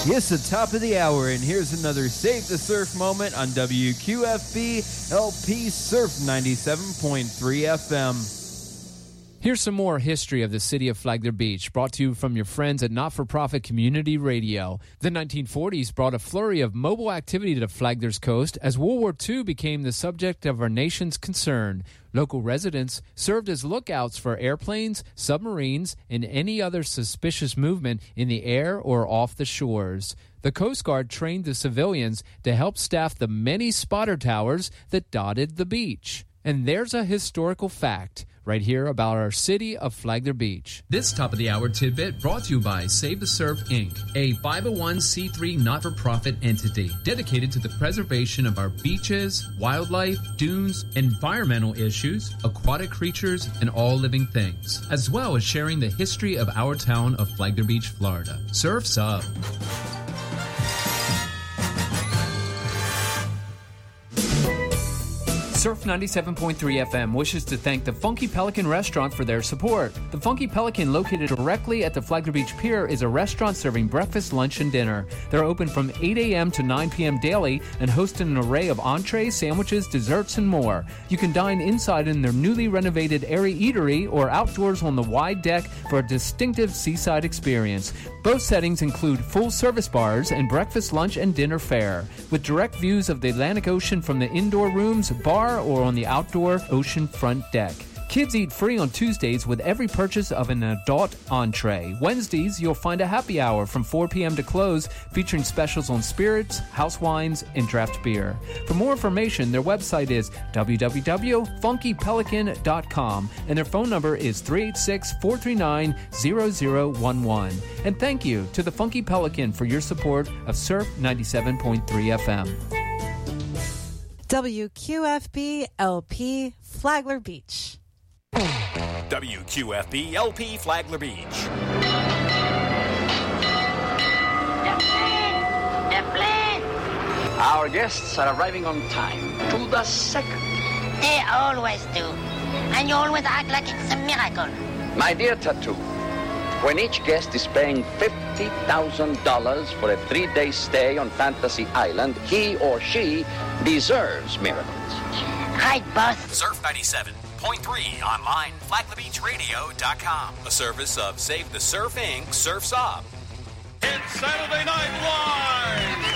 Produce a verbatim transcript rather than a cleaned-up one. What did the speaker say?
It's the top of the hour, and here's another Save the Surf moment on W Q F B L P Surf ninety-seven point three F M. Here's some more history of the city of Flagler Beach, brought to you from your friends at Not-for-Profit Community Radio. The nineteen forties brought a flurry of mobile activity to Flagler's coast as World War Two became the subject of our nation's concern. Local residents served as lookouts for airplanes, submarines, and any other suspicious movement in the air or off the shores. The Coast Guard trained the civilians to help staff the many spotter towers that dotted the beach. And there's a historical fact right here about our city of Flagler Beach. This top-of-the-hour tidbit brought to you by Save the Surf, Incorporated, a five oh one c three not-for-profit entity dedicated to the preservation of our beaches, wildlife, dunes, environmental issues, aquatic creatures, and all living things, as well as sharing the history of our town of Flagler Beach, Florida. Surf's up. Surf ninety-seven point three F M wishes to thank the Funky Pelican Restaurant for their support. The Funky Pelican, located directly at the Flagler Beach Pier, is a restaurant serving breakfast, lunch, and dinner. They're open from eight a.m. to nine p.m. daily and host an array of entrees, sandwiches, desserts, and more. You can dine inside in their newly renovated airy eatery or outdoors on the wide deck for a distinctive seaside experience. Both settings include full-service bars and breakfast, lunch, and dinner fare, with direct views of the Atlantic Ocean from the indoor rooms, bar, or on the outdoor ocean front deck. Kids eat free on Tuesdays with every purchase of an adult entree. Wednesdays, you'll find a happy hour from four p.m. to close, featuring specials on spirits, house wines, and draft beer. For more information, their website is w w w dot funky pelican dot com, and their phone number is three eight six, four three nine, zero zero one one. And thank you to the Funky Pelican for your support of Surf ninety-seven point three F M. W Q F B L P Flagler Beach. W Q F B L P Flagler Beach. The plane! The plane! Our guests are arriving on time, to the second. They always do. And you always act like it's a miracle. My dear Tattoo, when each guest is paying fifty thousand dollars for a three-day stay on Fantasy Island, he or she deserves miracles. Right, boss. Surf ninety-seven point three online, flagler beach radio dot com. A service of Save the Surf, Incorporated. Surf's Up. It's Saturday Night Live!